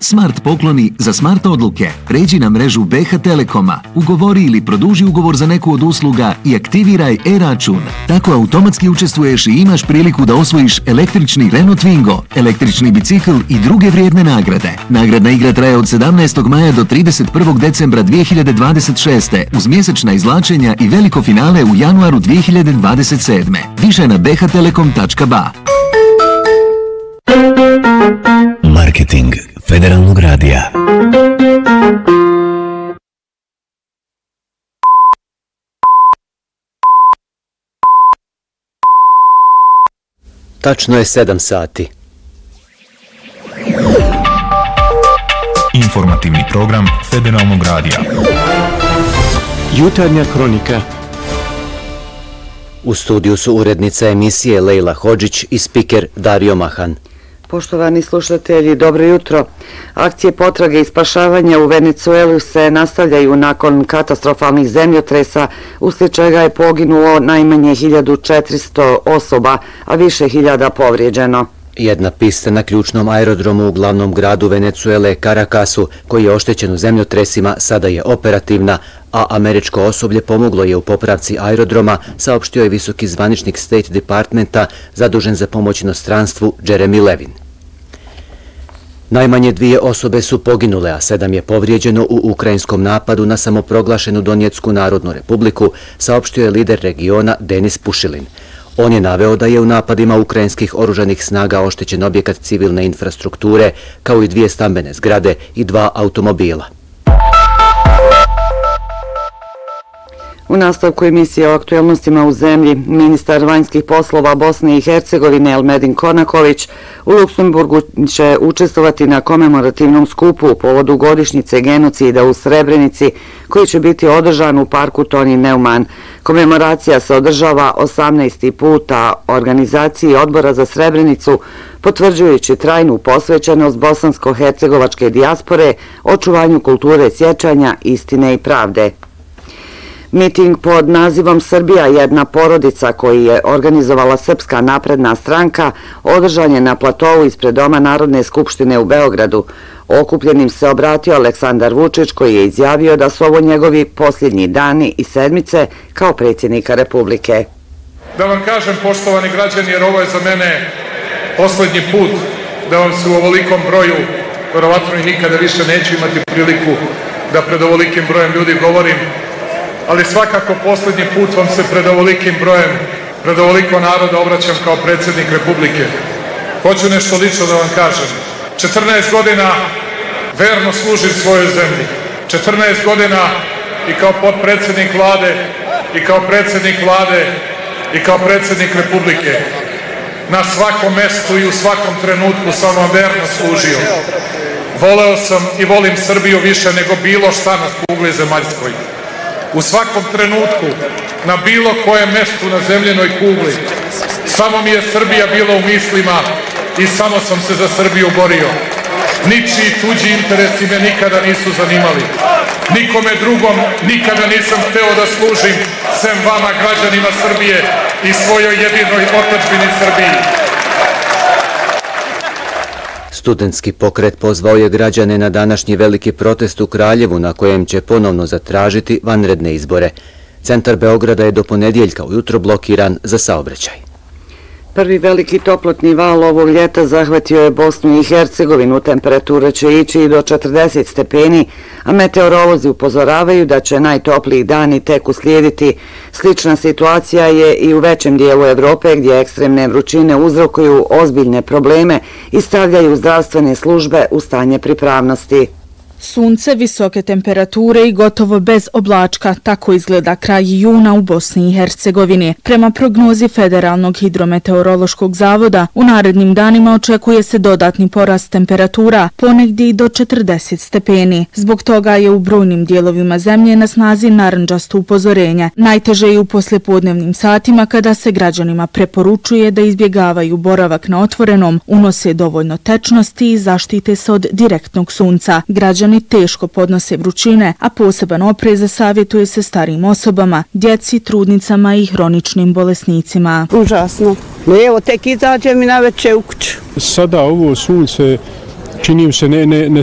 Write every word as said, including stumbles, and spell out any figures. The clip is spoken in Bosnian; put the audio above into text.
Smart pokloni za smart odluke. Pređi na mrežu B H Telekoma, ugovori ili produži ugovor za neku od usluga i aktiviraj e-račun. Tako automatski učestvuješ i imaš priliku da osvojiš električni Renault Twingo, električni bicikl i druge vrijedne nagrade. Nagradna igra traje od sedamnaestog maja do trideset prvog decembra dvije hiljade dvadeset šeste uz mjesečna izvlačenja i veliko finale u januaru dvije hiljade dvadeset sedme. Više na b h telekom tačka b a. Marketing Federalnog radija. Tačno je sedam sati. Informativni program Federalnog radija. Jutarnja kronika. U studiju su urednica emisije Lejla Hodžić i spiker Dario Mahan. Poštovani slušatelji, dobro jutro. Akcije potrage i spašavanja u Venecuelu se nastavljaju nakon katastrofalnih zemljotresa, uslijed čega je poginulo najmanje hiljadu četiristo osoba, a više hiljada povrijeđeno. Jedna pista na ključnom aerodromu u glavnom gradu Venecuele, Caracasu, koji je oštećen u zemljotresima, sada je operativna, a američko osoblje pomoglo je u popravci aerodroma, saopštio je visoki zvaničnik State Departmenta zadužen za pomoć inostranstvu Jeremy Levin. Najmanje dvije osobe su poginule, a sedam je povrijeđeno u ukrajinskom napadu na samoproglašenu Donjecku narodnu republiku, saopštio je lider regiona Denis Pušilin. On je naveo da je u napadima ukrajinskih oružanih snaga oštećen objekat civilne infrastrukture, kao i dvije stambene zgrade i dva automobila. U nastavku emisije o aktuelnostima u zemlji, ministar vanjskih poslova Bosne i Hercegovine Elmedin Kornaković u Luksemburgu će učestvovati na komemorativnom skupu u povodu godišnjice genocida u Srebrenici, koji će biti održan u parku Toni Neumann. Komemoracija se održava osamnaesti puta organizaciji Odbora za Srebrenicu, potvrđujući trajnu posvećenost bosansko-hercegovačke dijaspore, očuvanju kulture sjećanja, istine i pravde. Miting pod nazivom Srbija jedna porodica, koji je organizovala Srpska napredna stranka, održan je na platovu ispred Doma Narodne skupštine u Beogradu. Okupljenim se obratio Aleksandar Vučić, koji je izjavio da su ovo njegovi posljednji dani i sedmice kao predsjednika Republike. Da vam kažem, poštovani građani, jer ovo je za mene posljednji put da vam se u ovolikom broju, verovatno i nikada više neću imati priliku da pred ovolikim brojem ljudi govorim, ali svakako posljednji put vam se pred ovolikim brojem, pred ovoliko naroda obraćam kao predsjednik Republike. Hoću nešto lično da vam kažem. četrnaest godina verno služim svojoj zemlji. četrnaest godina i kao potpredsjednik vlade, i kao predsjednik vlade, i kao predsjednik Republike. Na svakom mestu i u svakom trenutku sam vam verno služio. Voleo sam i volim Srbiju više nego bilo šta na kugli zemaljskoj. U svakom trenutku, na bilo kojem mestu na zemljenoj kugli, samo mi je Srbija bila u mislima i samo sam se za Srbiju borio. Ničiji tuđi interesi me nikada nisu zanimali. Nikome drugom nikada nisam hteo da služim, sem vama, građanima Srbije i svojoj jedinoj otadžbini Srbiji. Studentski pokret pozvao je građane na današnji veliki protest u Kraljevu, na kojem će ponovno zatražiti vanredne izbore. Centar Beograda je do ponedjeljka ujutro blokiran za saobraćaj. Prvi veliki toplotni val ovog ljeta zahvatio je Bosnu i Hercegovinu. Temperatura će ići i do četrdeset stepeni, a meteorolozi upozoravaju da će najtopliji dani tek uslijediti. Slična situacija je i u većem dijelu Evrope, gdje ekstremne vrućine uzrokuju ozbiljne probleme i stavljaju zdravstvene službe u stanje pripravnosti. Sunce, visoke temperature i gotovo bez oblačka, tako izgleda kraj juna u Bosni i Hercegovini. Prema prognozi Federalnog hidrometeorološkog zavoda, u narednim danima očekuje se dodatni porast temperatura, ponegdje i do četrdeset stepeni. Zbog toga je u brojnim dijelovima zemlje na snazi narandžasto upozorenje. Najteže je u poslijepodnevnim satima, kada se građanima preporučuje da izbjegavaju boravak na otvorenom, unose dovoljno tečnosti i zaštite se od direktnog sunca. Građani teško podnose vrućine, a poseban oprez savjetuje se starijim osobama, djeci, trudnicama i hroničnim bolesnicima. Užasno. Evo, tek izađem i na večer u kuću. Sada ovo sunce čini se ne, ne, ne